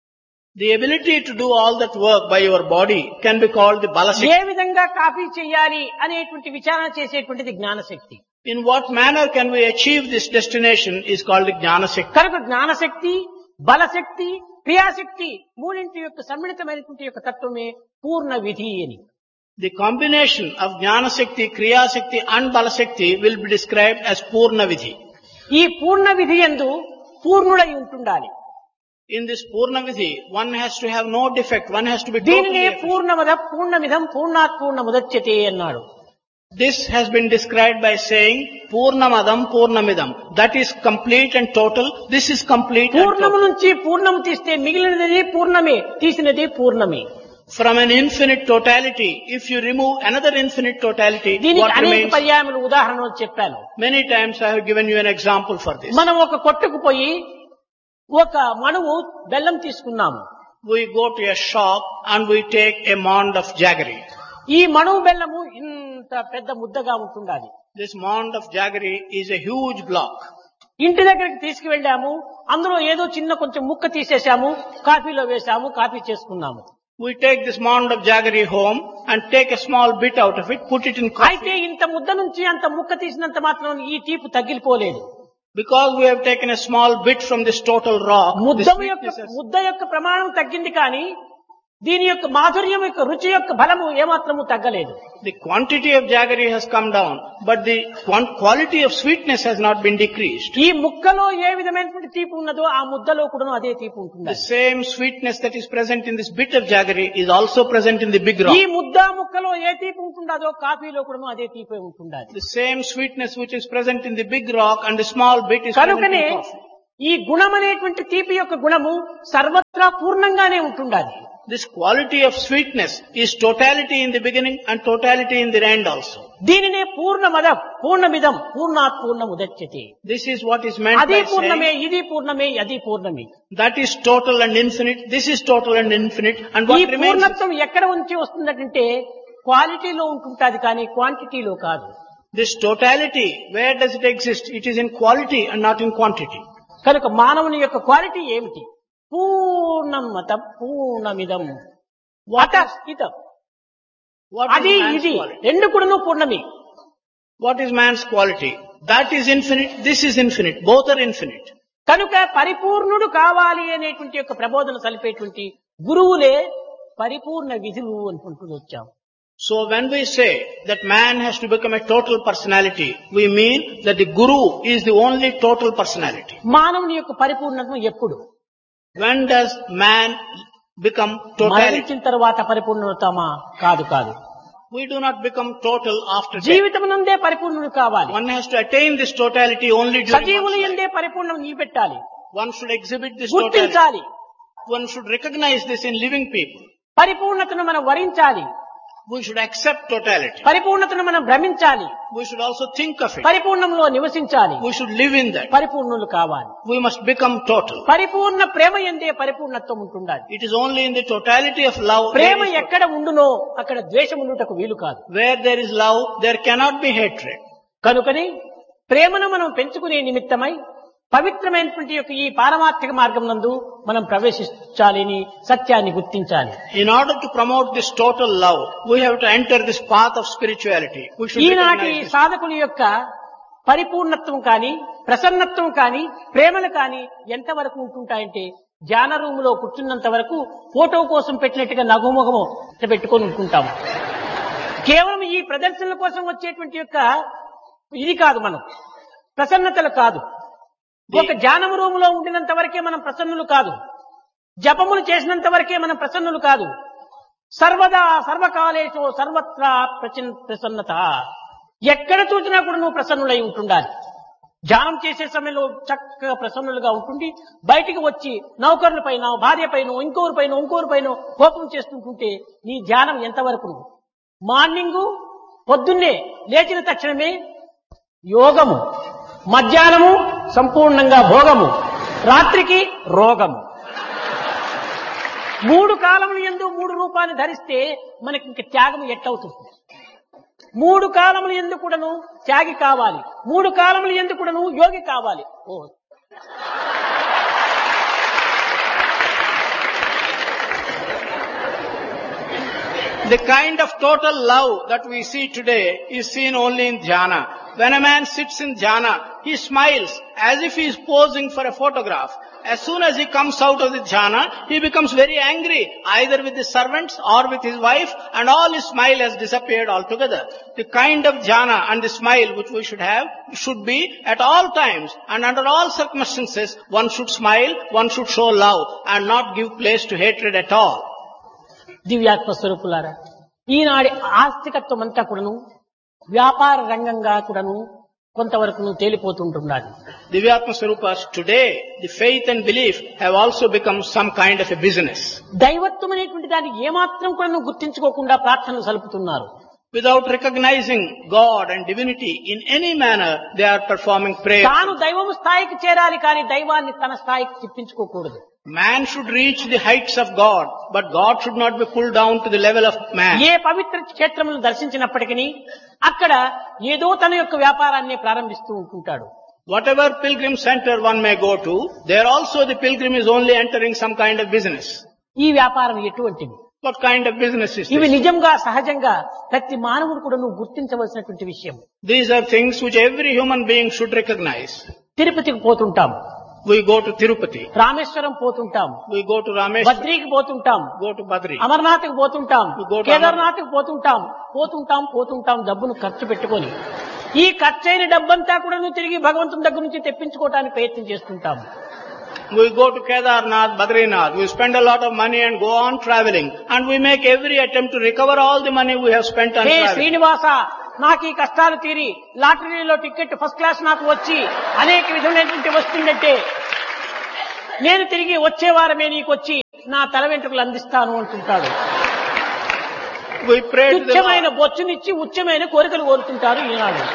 The ability to do all that work by your body can be called the Bala A Shakti. విధంగా కాఫీ చేయాలి అనేటువంటి విచారణ చేసేటువంటిది జ్ఞానశక్తి. In what manner can we achieve this destination is called the Jnana Shakti. కనుక జ్ఞానశక్తి బలశక్తి క్రియాశక్తి మూడింటి యొక్క సమ్మిళితమైనటువంటి యొక్క తత్వమే పూర్ణ విధి అని. The combination of Jnana Shakti, Kriya Shakti and Bala Shakti will be described as Purna Vidhi. ఈ పూర్ణ విధి యందు పూర్ణుడై ఉంటుండాలి. In this Purna Vidhi, one has to have no defect, one has to be దీనినే totally efficient. పూర్ణమద పూర్ణమిదం పూర్ణాత్ పూర్ణముదచ్యతే అన్నాడు. This has been described by saying Purnamadam Purnamidam. That is complete and total. This is complete and పూర్ణము total. నుంచి పూర్ణము తీస్తే మిగిలినది పూర్ణమే, తీసినది పూర్ణమే. From an infinite totality, if you remove another infinite totality, దీనికి what అనేక remains? పర్యాయములు ఉదాహరణలు చెప్పాను. Many times I have given you an example for this. మనం ఒక కొట్టుకు పోయి ఒక మణువు బెల్లం తీసుకున్నాము. We go to a shop and we take a mound of jaggery. ఈ మణువు బెల్లము ఇంత పెద్ద ముద్దగా ఉంటుండాలి. This mound of jaggery is a huge block. ఇంటి దగ్గరికి తీసుకువెళ్ళాము, అందులో ఏదో చిన్న కొంచెం ముక్క తీసేసాము, కాఫీలో వేసాము, కాఫీ చేసుకున్నాము. We take this mound of jaggery home and take a small bit out of it, put it in అయితే coffee. ఇంత ముద్ద నుంచి అంత ముక్క తీసినంత మాత్రం ఈ తీపు తగ్గిపోలేదు. Because we have taken a small bit from this total rock, the ముద్ద యొక్క sweetness has- ముద్ద యొక్క ప్రమాణం తగ్గింది కానీ దీని యొక్క మాధుర్యం యొక్క రుచి యొక్క బలము ఏమాత్రము తగ్గలేదు. The quantity of jaggery has come down, but the quant- quality of sweetness has not been decreased. ఈ ముక్కలో ఏ విధమైనటువంటి తీపి ఉన్నదో ఆ ముద్దలో కూడా అదే తీపి ఉంటుంది. The same sweetness that is present in this bit of jaggery is also present in the big ఈ rock. ముద్ద ముక్కలో ఏ తీపి ఉంటుందో కాఫీలో కూడా అదే తీపి ఉంటుండాలి. The same sweetness which is present in the big rock and the small bit is present కనుకనే in coffee. ఈ గుణం అనేటువంటి తీపి యొక్క గుణము సర్వత్రా పూర్ణంగానే ఉంటుండాలి. This quality of sweetness is totality in the beginning and totality in the end also. దీనినే పూర్ణమద పూర్ణమిదం పూర్ణాత్ పూర్ణముదచ్యతే. This is what is meant అది by పూర్ణమే, saying ఇది పూర్ణమే, అది పూర్ణమే. that is total and infinite, this is total and infinite, and ఈ what remains is పూర్ణత్వం ఎక్కడ ఉంచి వస్తుందంటే క్వాలిటీలో ఉంటుంటాది కానీ క్వాంటిటీలో కాదు. this totality. Where does it exist? It is in quality and not in quantity. కనుక మానవుని యొక్క క్వాలిటీ ఏమిటి? పూర్ణమత పూర్ణమిదం అత ఇతం. What అది is man's ఇది quality? రెండు కూడాను పూర్ణమే. What is man's quality? That is infinite, this is infinite, both are infinite. కనుక పరిపూర్ణుడు కావాలి అనేటువంటి యొక్క ప్రబోధన సలిపేటువంటి గురువులే పరిపూర్ణ విధులు అనుకుంటూ వచ్చాం. So when we say that man has to become a total personality, we mean that the guru is the only total personality. మానవుని యొక్క పరిపూర్ణత్వం ఎప్పుడు? When does man become totality? మరణించిన తర్వాత పరిపూర్ణమవుతామా? కాదు కాదు. We do not become total after death. జీవితమునందే పరిపూర్ణుడు కావాలి. One has to attain this totality only during సజీవులు one's ఎందే life. పరిపూర్ణం నిలబెట్టాలి, One should exhibit this totality. గుర్తించాలి. One should recognize this in living people. పరిపూర్ణతను మనం వరించాలి, We should accept totality. పరిపూర్ణతను మనం భ్రమించాలి, We should also think of it. పరిపూర్ణంలో నివసించాలి, We should live in that. పరిపూర్ణులు కావాలి. We must become total. పరిపూర్ణ ప్రేమ ఎందే పరిపూర్ణత్వం ఉంటుండాలి. It is only in the totality of love. Prema there is- ఎక్కడ ఉండునో అక్కడ ద్వేషముండుటకు వీలు కాదు. Where there is love, there cannot be hatred. కనుకని ప్రేమను మనం పెంచుకునే నిమిత్తమై పవిత్రమైనటువంటి యొక్క ఈ పారమార్థిక మార్గం నందు మనం ప్రవేశించాలని సత్యాన్ని గుర్తించాలి. In order to promote this total love, we have to enter this path of spirituality. We should ఈనాటి recognize this. సాధకుల యొక్క పరిపూర్ణత్వం కాని ప్రసన్నత్వం కాని ప్రేమలు కాని ఎంతవరకు ఉంటుంటాయంటే ధ్యాన రూమ్ లో కూర్చున్నంత వరకు ఫోటో కోసం పెట్టినట్టుగా నగుముఖము పెట్టుకొని ఉంటుంటాము. కేవలం ఈ ప్రదర్శనల కోసం వచ్చేటువంటి యొక్క ఇది కాదు, మనం ప్రసన్నతలు కాదు. ఒక ధ్యానం రూమ్ లో ఉండినంత వరకే మనం ప్రసన్నులు కాదు, జపములు చేసినంత వరకే మనం ప్రసన్నులు కాదు. సర్వదా సర్వకాలేషు సర్వత్రా ప్రచన్- ప్రసన్నత. ఎక్కడ చూసినా కూడా నువ్వు ప్రసన్నులై ఉంటుండాలి. ధ్యానం చేసే సమయంలో చక్కగా ప్రసన్నులుగా ఉంటుంది. బయటికి వచ్చి నౌకరుల పైన, భార్య పైన, ఇంకోరి పైన ఇంకోరి పైన కోపం చేస్తుంటుంటే నీ ధ్యానం ఎంతవరకు? మార్నింగు పొద్దున్నే లేచిన తక్షణమే యోగము, మధ్యాహ్నము సంపూర్ణంగా భోగము, రాత్రికి రోగము. మూడు కాలములు యందు మూడు రూపాన్ని ధరిస్తే మనకి ఇంక త్యాగం ఎట్టవుతుంది? మూడు కాలములు ఎందు కూడాను త్యాగి కావాలి, మూడు కాలములు ఎందు కూడాను యోగి కావాలి. ఓ The kind of total love that we see today is seen only in dhyana. When a man sits in dhyana, he smiles as if he is posing for a photograph. As soon as he comes out of the dhyana, he becomes very angry, either with the servants or with his wife, and all his smile has disappeared altogether. The kind of dhyana and the smile which we should have should be at all times and under all circumstances. One should smile, one should show love and not give place to hatred at all. దివ్యాత్మ స్వరూపులారా, ఈనాడి ఆస్తికత్వం అంతా కూడాను వ్యాపార రంగంగా కూడాను కొంతవరకు తేలిపోతుంటున్నాడు. Divyatma Swarupas, today the faith and belief have also become some kind of a business. దైవత్వం అనేటువంటి దాన్ని ఏమాత్రం కూడా గుర్తించుకోకుండా ప్రార్థనలు సలుపుతున్నారు. Without recognizing God and divinity in any manner, they are performing prayer. తాను దైవము స్థాయికి చేరాలి కానీ దైవాన్ని తన స్థాయికి తిప్పించుకోకూడదు. Man should reach the heights of God, but God should not be pulled down to the level of man. ఏ పవిత్ర క్షేత్రములను దర్శించినప్పటికీ అక్కడ ఏదో తన యొక్క వ్యాపారాన్ని ప్రారంభిస్తూ ఉంటుంటాడు. Whatever pilgrim center one may go to, there also the pilgrim is only entering some kind of business. ఈ వ్యాపారం ఎటువంటివి? What kind of business is ఇవి this? నిజంగా సహజంగా ప్రతి మానవుడు కూడా నువ్వు గుర్తించవలసినటువంటి విషయం. These are things which every human being should recognize. తిరుపతికి పోతుంటాం, We go to Tirupati. Rameswaram పోతుంటాం, We go to Rameshwar. బద్రీకి పోతుంటాం, Go to Badri. అమర్నాథ్కి పోతుంటాం, We go to కేదార్నాథ్కి పోతుంటాం, పోతుంటాం పోతుంటాం డబ్బును ఖర్చు పెట్టుకొని ఈ ఖర్చైన డబ్బంతా కూడా నువ్వు తిరిగి భగవంతుని దగ్గర నుంచి తెప్పించుకోవడానికి ప్రయత్నం చేస్తుంటాం. We go to Kedarnath, Badrinath. We spend a lot of money and go on traveling. And we make every attempt to recover all the money we have spent on hey traveling. Srinivasa, నాకు ఈ కష్టాలు తీరి లాటరీలో టికెట్ ఫస్ట్ క్లాస్ నాకు వచ్చి అనేక విధమైనటువంటి వస్తుందంటే నేను తిరిగి వచ్చే వారమే నీకు వచ్చి నా తల వెంట్రుకలు అందిస్తాను అంటుంటాడు. We pray to the ఉచ్చమైన Lord. బొచ్చునిచ్చి ఉచ్చమైన కోరికలు కోరుతుంటారు ఈనాడు.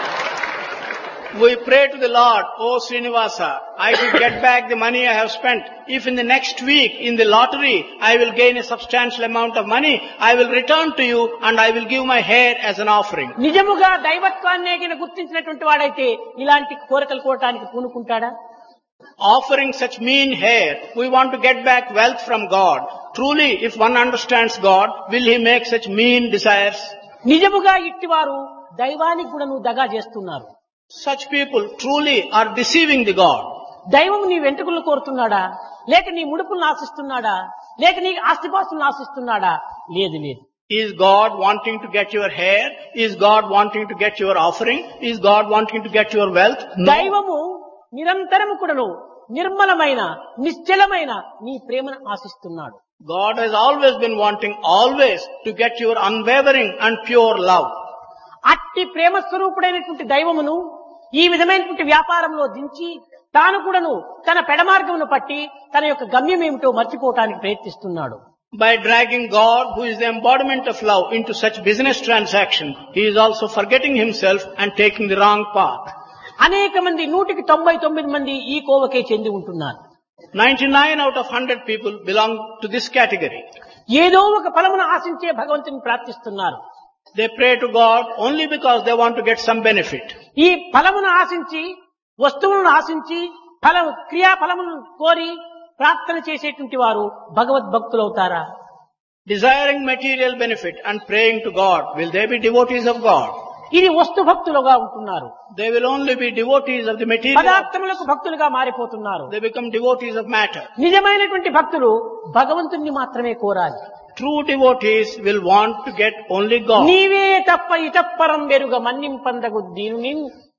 We pray to the Lord, oh Srinivasa, I will get back the money I have spent. If in the next week in the lottery I will gain a substantial amount of money, I will return to you and I will give my hair as an offering. నిజముగా దైవత్వాన్ని గిన గుర్తించినటువంటి వాడైతే ఇలాంటి కోరికలు కోరటానికి పూనుకుంటాడా? Offering such mean hair, we want to get back wealth from God. Truly, if one understands God, will he make such mean desires? నిజముగా ఇట్టివారు దైవానికి కూడా నువ్వు దగా చేస్తున్నారు. Such people truly are deceiving the God. దైవం నీ వెంట్రుకలను కోరుతున్నాడా, లేక నీ ముడుపులను ఆశిస్తున్నాడా, లేక నీ ఆస్తిపాస్తులను ఆశిస్తున్నాడా? లేదు లేదు. Is God wanting to get your hair? Is God wanting to get your offering? Is God wanting to get your wealth? No. దైవము నిరంతరము కూడాను నిర్మలమైన నిశ్చలమైన నీ ప్రేమను ఆశిస్తున్నాడు. God has always been wanting always to get your unwavering and pure love. అట్టి ప్రేమ స్వరూపుడైనటువంటి దైవమును ఈ విధమైనటువంటి వ్యాపారంలో దించి తాను కూడాను తన పెడమార్గమును పట్టి తన యొక్క గమ్యం ఏమిటో మర్చిపోవటానికి ప్రయత్నిస్తున్నాడు. By dragging God, who is the embodiment of love, into such business transaction, he is also forgetting himself and taking the wrong path. అనేక మంది నూటికి తొంభై తొమ్మిది మంది ఈ కోవకే చెంది ఉంటున్నారు. ninety-nine out of one hundred people belong to this category. ఏదో ఒక ఫలమును ఆశించే భగవంతుని ప్రార్థిస్తున్నారు. They pray to God only because they want to get some benefit. ఈ ఫలమును ఆశించి వస్తువులను ఆశించి ఫల క్రియా ఫలమును కోరి ప్రార్థన చేసేటువంటి వారు భగవద్భక్తులు అవుతారా? Desiring material benefit and praying to God, will they be devotees of God? ఇది వస్తు భక్తులుగా ఉంటున్నారు. They will only be devotees of the material. పదార్థములకు భక్తులుగా మారిపోతున్నారు. They become devotees of matter. నిజమైనటువంటి భక్తులు భగవంతుణ్ణి మాత్రమే కోరాలి. True devotees will want to get only God. నీవే తప్ప ఇతప్పరం వెరుగ మన్నింపందగు దీనిని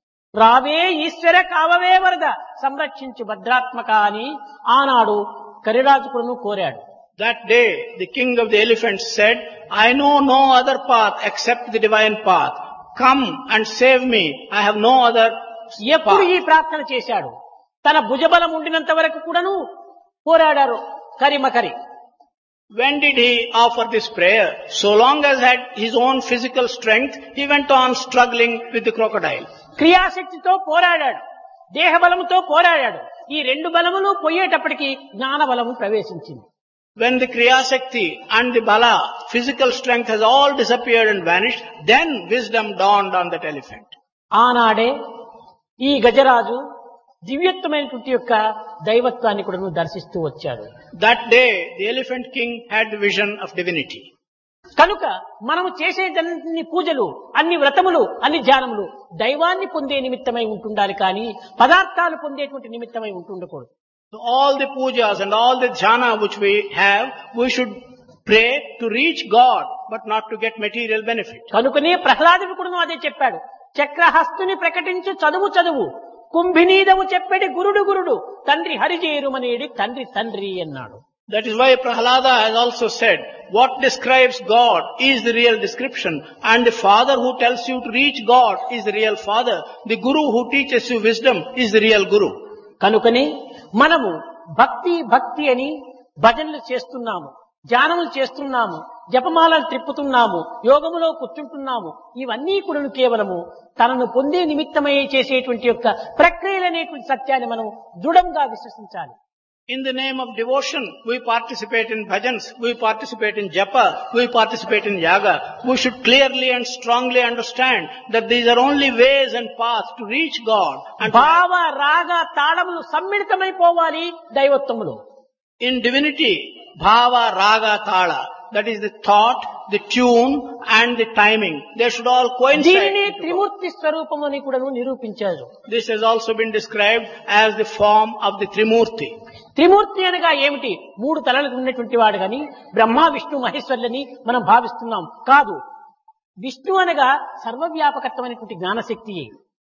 రావే ఈశ్వర కావవే వరద సంరక్షించు భద్రాత్మక అని ఆనాడు కరిరాజుకులను కోరాడు. That day, the king of the elephants said, I know no other path except the divine path. Come and save me. I have no other ఎప్పుడు path. ఈ ప్రార్థన చేశాడు? తన భుజబలం ఉండినంత వరకు కూడాను పోరాడారు కరిమకరి. When did he offer this prayer? So long as he had his own physical strength, he went on struggling with the crocodile. క్రియాశక్తితో పోరాడాడు, దేహబలముతో పోరాడాడు. ఈ రెండు బలములు పోయేటప్పటికి జ్ఞాన బలము ప్రవేశించింది. When the Kriya Shakti and the Bala, physical strength has all disappeared and vanished, then wisdom dawned on that elephant. ఆనాడే ఈ గజరాజు దివ్యత్వమైనటువంటి యొక్క దైవత్వాన్ని కూడా దర్శిస్తూ వచ్చాడు. That day, the elephant king had the vision of divinity. కనుక మనము చేసేదన్ని పూజలు, అన్ని వ్రతములు, అన్ని ధ్యానములు దైవాన్ని పొందే నిమిత్తమై ఉంటుండాలి కానీ పదార్థాలు పొందేటువంటి నిమిత్తమై ఉంటుండకూడదు. So all the pujas and all the jhana which we have, we should pray to reach God, but not to get material benefit. కనుకనే ప్రహ్లాదుడు కూడా అదే చెప్పాడు. చక్రహస్తుని ప్రకటించు చదువు చదువు, కుంభినీదము చెప్పెడి గురుడు గురుడు, తండ్రి హరిజేరుమనేడి తండ్రి తండ్రి అన్నాడు. That is why Prahlada has also said, what describes God is the real description, and the father who tells you to reach God is the real father. The guru who teaches you wisdom is the real guru. కనుకనే మనము భక్తి భక్తి అని భజనలు చేస్తున్నాము, ధ్యానములు చేస్తున్నాము, జపమాలలు త్రిప్పుతున్నాము, యోగములో కూర్చుంటున్నాము. ఇవన్నీ కూడా కేవలము తనను పొందే నిమిత్తమై చేసేటువంటి యొక్క ప్రక్రియలనేటువంటి సత్యాన్ని మనం దృఢంగా విశ్వసించాలి. In the name of devotion, we participate in bhajans, we participate in japa, we participate in yaga. We should clearly and strongly understand that these are only ways and paths to reach God. And భావ రాగ తాళములు సమ్మిళితమైపోవాలి దైవత్వములో. in divinity, bhava, raga, tala, that is the thought, the tune and the timing. They should all coincide. దీనిని త్రిమూర్తి స్వరూపం అని కూడా నిరూపించారు. This has also been described as the form of the Trimurti. త్రిమూర్తి అనగా ఏమిటి? మూడు తలలు ఉన్నటువంటి వాడు గాని బ్రహ్మ విష్ణు మహేశ్వరులని మనం భావిస్తున్నాం. కాదు, విష్ణు అనగా సర్వవ్యాపకత్వమైనటువంటి జ్ఞానశక్తియే.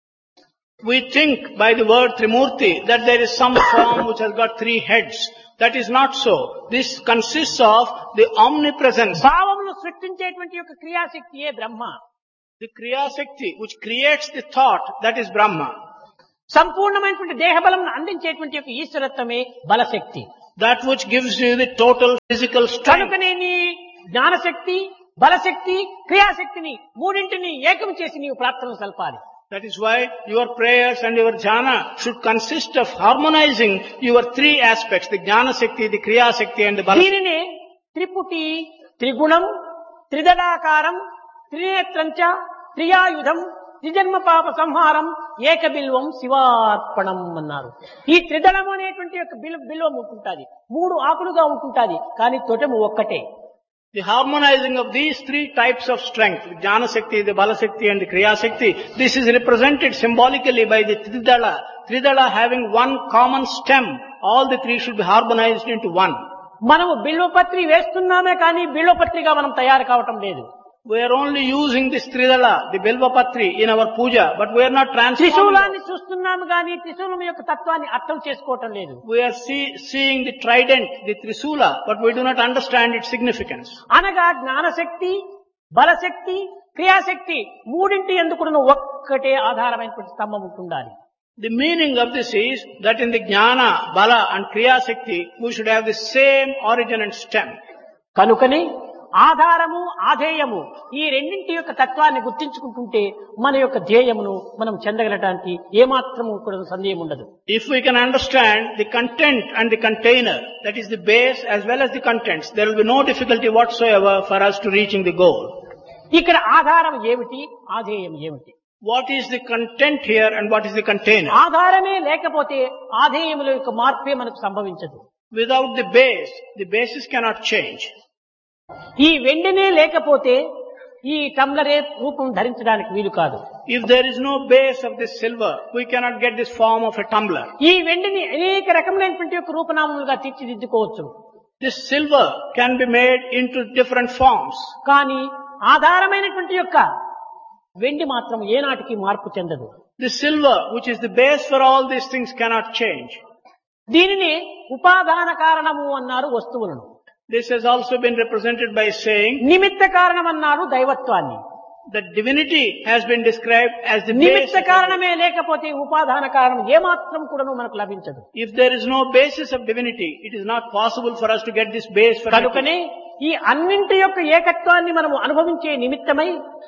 We think by the word Trimurti that there is some form which has got three heads. That is not so. This consists of the omnipresence. భావమును సృష్టించేటువంటి యొక్క క్రియాశక్తియే బ్రహ్మ. The Kriya Shakti which creates the thought, that is Brahma. సంపూర్ణమైనటువంటి దేహబలం అందించేటువంటి యొక్క ఈశ్వరత్వమే బలశక్తి. That which gives you the total physical strength. కనుకనే నీ జ్ఞానశక్తి, బలశక్తి, క్రియాశక్తిని మూడింటిని ఏకం చేసి నీవు ప్రార్థన సల్పాలి. That is why your prayers and your jhana should consist of harmonizing your three aspects, the Jnana Shakti, the Kriya Shakti and the Bala. దీనినే త్రిపుటి, త్రిగుణం, త్రిదళాకారం, త్రినేత్రంచ, త్రియాయుధం, త్రిజన్మ పాప సంహారం, ఏకబిల్వం శివార్పణం అన్నారు. ఈ త్రిదళం అనేటువంటి యొక్క బిల్ బిల్వం ఉంటుంటాది, మూడు ఆకులుగా ఉంటుంటాది, కానీ తొటము ఒక్కటే. The harmonizing of these three types of strength, the Jnana Shakti, the Bala Shakti and the Kriya Shakti, this is represented symbolically by the Tridala. Tridala having one common stem, all the three should be harmonized into one. మనము బిల్వపత్రి వేస్తున్నామే కానీ బిల్వపత్రిగా మనం తయారు కావటం లేదు. We are only using this Tridala, the Bilvapatri in our puja, but we are not transforming. త్రిశూలాన్ని చూస్తున్నాము కానీ త్రిశూలం యొక్క తత్వాన్ని అర్థం చేసుకోవటం లేదు. We are see, seeing the trident, the Trisula, but we do not understand its significance. అనగా జ్ఞానశక్తి, బలశక్తి, క్రియాశక్తి మూడింటి ఎందుకు ఒక్కటే ఆధారమైనటువంటి స్తంభం ఉంటుండాలి. The meaning of this is that in the Jnana, Bala and Kriya Shakti, we should have the same origin and stem. కనుకని ఆధారము, ఆధేయము ఈ రెండింటి యొక్క తత్వాన్ని గుర్తించుకుంటుంటే మన యొక్క ధ్యేయమును మనం చెందగలటానికి ఏమాత్రము కూడా సందేహం ఉండదు. If we can understand the content and the container, that is the base as well as the contents, there will be no difficulty whatsoever for us to reaching the goal. ఇక్కడ ఆధారం ఏమిటి, ఆధేయం ఏమిటి? What is the content here and what is the container? ఆధారమే లేకపోతే ఆధేయముల యొక్క మార్పే మనకు సంభవించదు. Without the base, the basis cannot change. ఈ వెండినే లేకపోతే ఈ టంబ్లరే రూపం ధరించడానికి వీలు కాదు. If there is no base of this silver, we cannot get this form of a tumbler. ఈ వెండిని అనేక రకములైనటువంటి యొక్క రూపనామములుగా తీర్చిదిద్దుకోవచ్చు. This silver can be made into different forms. కానీ ఆధారమైనటువంటి యొక్క వెండి మాత్రం ఏనాటికి మార్పు చెందదు. The silver, which is the base for all these things, cannot change. దీనిని ఉపాదాన కారణము అన్నారు వస్తువులను. This has also been represented by saying నిమిత్త కారణం అన్నారు దైవత్వాన్ని. that divinity has been described as the base. నిమిత్త కారణమే లేకపోతే ఉపాదాన కారణం ఏమాత్రం కూడా మనకు లభించదు. If there is no basis of divinity, it is not possible for us to get this base for కనుకనే ఈ అన్నింటి యొక్క ఏకత్వాన్ని మనము అనుభవించే నిమిత్తమై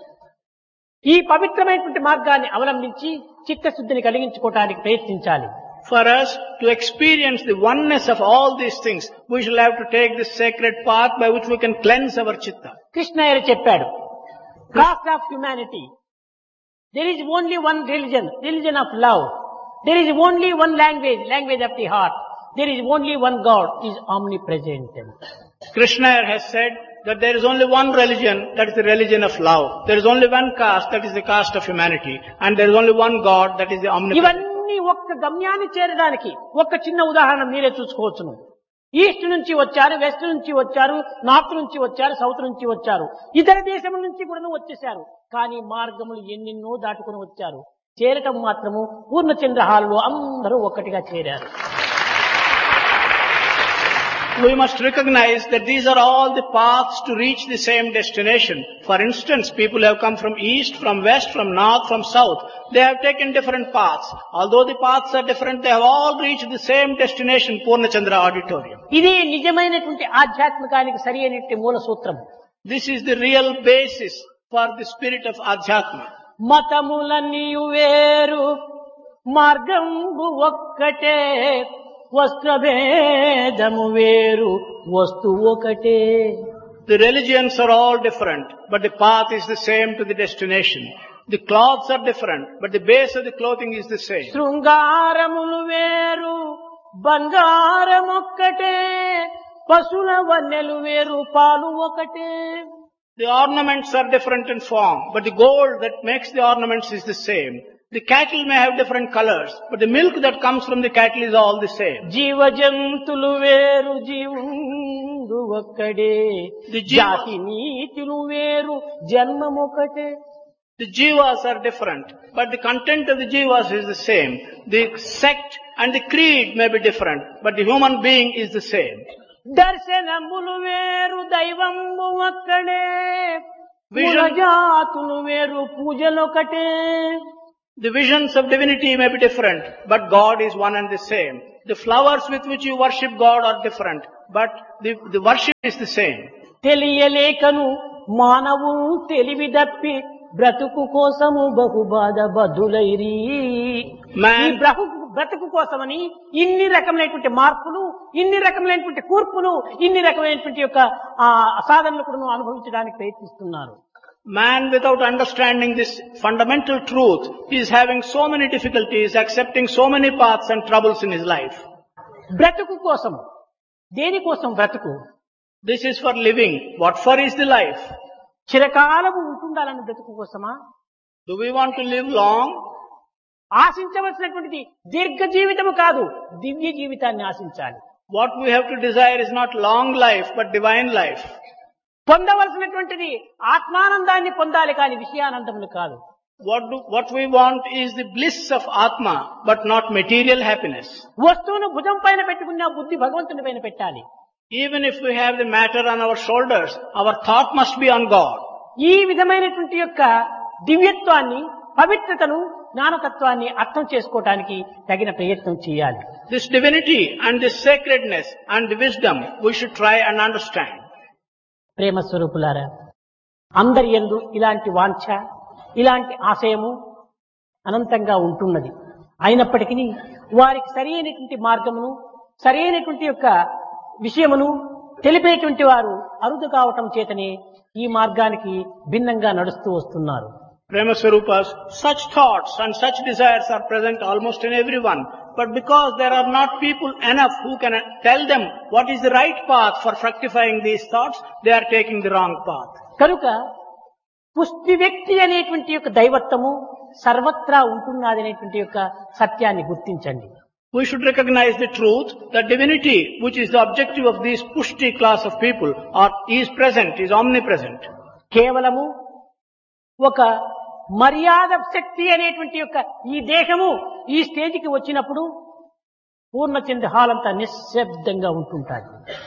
ఈ పవిత్రమైనటువంటి మార్గాన్ని అవలంబించి చిత్తశుద్ధిని కలిగించుకోవడానికి ప్రయత్నించాలి. For us to experience the oneness of all these things, we shall have to take this sacred path by which we can cleanse our chitta. Krishnaiah చెప్పాడు, cost of humanity, there is only one religion, religion of love. There is only one language, language of the heart. There is only one God, is omnipresent. Krishna has said that there is only one religion, that is the religion of love. There is only one caste, that is the caste of humanity. And there is only one God, that is the omnipresent. ఇవన్నీ ఒక్క గమ్యాన్ని చేరడానికి ఒక్క చిన్న ఉదాహరణ మీరే చూసుకోవచ్చును. ఈస్ట్ నుంచి వచ్చారు, వెస్ట్ నుంచి వచ్చారు, నార్త్ నుంచి వచ్చారు, సౌత్ నుంచి వచ్చారు, ఇతర దేశం నుంచి కూడా వచ్చేసారు. కానీ మార్గములు ఎన్నెన్నో దాటుకుని వచ్చారు. చేరటం మాత్రము పూర్ణచంద్ర హాల్లో అందరూ ఒక్కటిగా చేరారు. We must recognize that these are all the paths to reach the same destination. For instance, people have come from east, from west, from north, from south. They have taken different paths. Although the paths are different, they have all reached the same destination, Purnachandra Auditorium. ఇది నిజమైనటువంటి ఆధ్యాత్మికానికి సరి అయినటువంటి మూల సూత్రం. This is the real basis for the spirit of Adhyatma. మతములన్నీ వేరు, మార్గంబు ఒక్కటే, వస్త్రభేదము వేరు, వస్తు ఒకటే. The religions are all different, but the path is the same to the destination. The cloths are different, but the base of the clothing is the same. శృంగారములు వేరు, బంగారమొక్కటే, పశుల వన్నెలు వేరు పాలు ఒకటే. The ornaments are different in form, but the gold that makes the ornaments is the same. The cattle may have different colors, but the milk that comes from the cattle is all the same. జీవ జంతులు వేరు జీవుండు ఒక్కడే. The jiva- జాతి నీతిలు వేరు జన్మమొకటే. The jivas are different, but the content of the jivas is the same. The sect and the creed may be different, but the human being is the same. దర్శనములు వేరు దైవము ఒక్కడే. Vision- కులజాతులు వేరు పూజలొకటే. The visions of divinity may be different, but God is one and the same. The flowers with which you worship God are different, but the, the worship is the same. తెలియలేకను మానవు తెలివి దప్పి బ్రతుకు కోసము బహుబాధ బదులైరి. Man- ఈ బ్రహు బ్రతుకు కోసమని ఇన్ని రకమైనటువంటి మార్పులు, ఇన్ని రకమైనటువంటి కూర్పులు, ఇన్ని రకమైనటువంటి యొక్క ఆ సాధనలు కూడా అనుభవించడానికి ప్రయత్నిస్తున్నారు. Man, without understanding this fundamental truth, is having so many difficulties, accepting so many paths and troubles in his life. బ్రతుకు కోసం, దేనికోసం బ్రతుకు? This is for living. What for is the life? చిరకాలము ఉంటుండాలని బ్రతుకు కోసమా? Do we want to live long? ఆశించవలసినటువంటిది దీర్ఘ జీవితము కాదు, దివ్య జీవితాన్ని ఆశించాలి. What we have to desire is not long life, but divine life. పొందవలసినటువంటిది ఆత్మానందాన్ని పొందాలి కానీ విషయానందములు కాదు. What do, what we want is the bliss of Atma, but not material happiness. వస్తువును భుజం పైన పెట్టుకున్న బుద్ధి భగవంతుని పైన పెట్టాలి. Even if we have the matter on our shoulders, our thought must be on God. ఈ విధమైనటువంటి యొక్క దివ్యత్వాన్ని, పవిత్రతను, జ్ఞానతత్వాన్ని అర్థం చేసుకోవటానికి తగిన ప్రయత్నం చేయాలి. This divinity and this sacredness and the wisdom we should try and understand. ప్రేమ స్వరూపులారా, అందరి యందు ఇలాంటి వాంఛ, ఇలాంటి ఆశయము అనంతంగా ఉంటున్నది. అయినప్పటికీ వారికి సరి అయినటువంటి మార్గమును, సరి అయినటువంటి యొక్క విషయమును తెలిపేటువంటి వారు అరుదు కావటం చేతనే ఈ మార్గానికి భిన్నంగా నడుస్తూ వస్తున్నారు. Prema Swarupas, such thoughts and such desires are present almost in everyone. But because there are not people enough who can tell them what is the right path for fructifying these thoughts, they are taking the wrong path. కనుక పుష్టి వ్యక్తి అనేటువంటి యొక్క దైవత్వము సర్వత్రా ఉంటున్నది అనేటువంటి యొక్క సత్యాన్ని గుర్తించండి. We should recognize the truth that divinity, which is the objective of this pushti class of people, or is present, is omnipresent. కేవలము ఒక మర్యాద శక్తి అనేటువంటి యొక్క ఈ దేహము ఈ స్టేజికి వచ్చినప్పుడు పూర్ణచంద్ర హాల్ అంతా నిశ్శబ్దంగా ఉంటుంటాది.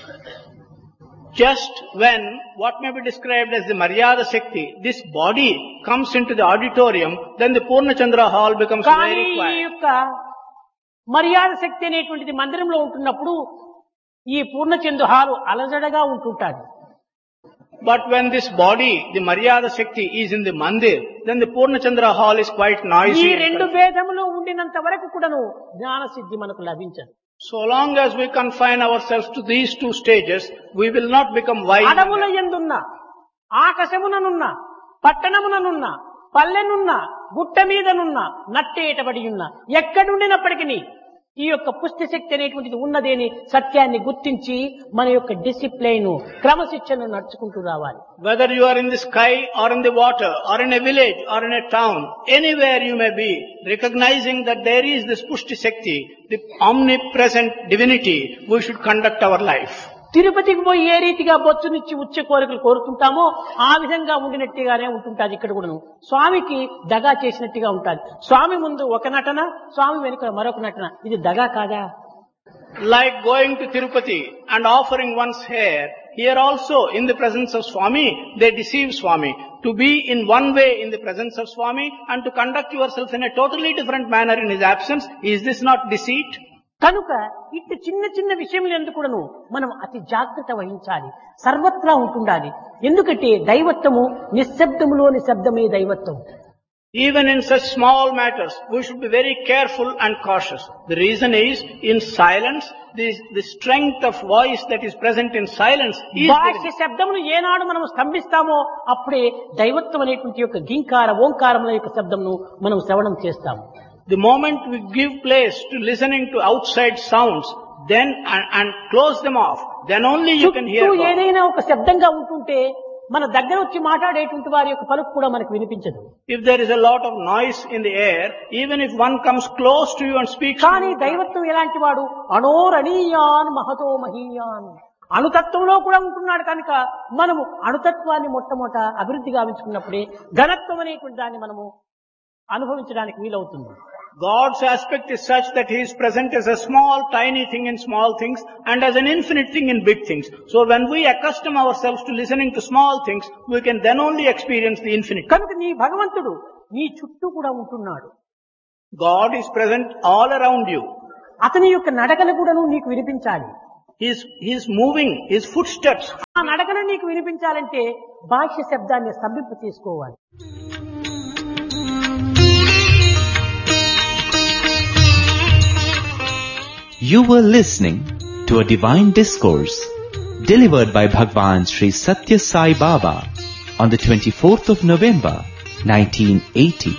Just when what may be described as the Maryada Shakti, this body comes into the auditorium, then the Purnachandra hall becomes కానీ very ఈ quiet. యొక్క మర్యాద శక్తి అనేటువంటిది మందిరంలో ఉంటున్నప్పుడు ఈ Purnachandra hall అలజడగా ఉంటుంటాది. But when this body, the Maryada Shakti, is in the mandir, then the Purnachandra hall is quite ఈ noisy. రెండు భేదములు ఉండినంత వరకు కూడాను జ్ఞాన సిద్ధి మనకు లభించదు. So long as we confine ourselves to these two stages, we will not become wise. అడవుల యందున్న, ఆకాశముననున్న, పట్టణముననున్న, పల్లెనున్న, గుట్ట మీదనున్న, నట్టేటబడి ఉన్న, ఎక్కడుండినప్పటికీ ఈ యొక్క పుష్టి శక్తి అనేటువంటిది ఉన్నదేని సత్యాన్ని గుర్తించి మన యొక్క డిసిప్లైన్, క్రమశిక్షణను నడుచుకుంటూ రావాలి. Whether you are in the sky or in the water or in a village or in a town, anywhere you may be, recognizing that there is this Pushti Shakti, the omnipresent divinity, we should conduct our life. తిరుపతికి పోయి ఏ రీతిగా బొచ్చునిచ్చి ఉచ్చ కోరికలు కోరుతుంటామో ఆ విధంగా ఉండినట్టుగానే ఉంటుంటాది. ఇక్కడ కూడాను స్వామికి దగా చేసినట్టుగా ఉంటుంది. స్వామి ముందు ఒక నటన, స్వామి వెనుక మరొక నటన. ఇది దగా కాదా? Like going to Tirupati and offering one's hair, here also in the presence of Swami, they deceive Swami. To be in one way in the presence of Swami and to conduct yourself in a totally different manner in his absence, is this not deceit? కనుక ఇటు చిన్న చిన్న విషయములు ఎందుకు కూడాను మనం అతి జాగ్రత్త వహించాలి. సర్వత్రా ఉంటుండాలి. ఎందుకంటే దైవత్వము నిశ్శబ్దములో నిశ్శబ్దమే దైవత్వం. Even in such small matters, we should be very careful and cautious. The reason is, in silence, the, the strength of voice that is present in silence is బాహ్య divinity. శబ్దమును ఏనాడు మనం స్తంభిస్తామో అప్పుడే దైవత్వం అనేటువంటి యొక్క గింకార ఓంకారముల యొక్క శబ్దమును మనం శ్రవణం చేస్తాము. The moment we give place to listening to outside sounds, then and, and close them off. Then only you can hear చుట్టూ God. ఏదైనా ఒక శబ్దంగా ఉంటుంటే మన దగ్గర వచ్చి మాట్లాడేటువంటి వారి యొక్క పలుకు కూడా మనకు వినిపించదు. If there is a lot of noise in the air, even if one comes close to you and speaks to కానీ you, దైవత్వం ఎలాంటి వాడు? అణోరణీయాన్ మహతో మహీయాన్, అణుతత్వంలో కూడా ఉంటున్నాడు కనుక మనము అణుతత్వాన్ని మొట్టమొదట అభివృద్ధి గావించుకున్నప్పుడే ఘనత్వం అనేటువంటి దాన్ని మనము అనుభవించడానికి వీలవుతుంది. God's aspect is such that He is present as a small, tiny thing in small things and as an infinite thing in big things. So when we accustom ourselves to listening to small things, we can then only experience the infinite. కనుక నీ భగవంతుడు నీ చుట్టూ కూడా ఉంటున్నాడు. God is present all around you. అతని యొక్క నడకలు కూడాను నీకు వినిపించాలి. He is, he is moving, His footsteps. ఆ నడకలు నీకు వినిపించాలంటే బాహ్య శబ్దాన్ని స్తంభింప చేసుకోవాలి. You were listening to a divine discourse delivered by Bhagwan Sri Satya Sai Baba on the twenty-fourth of November, nineteen eighty.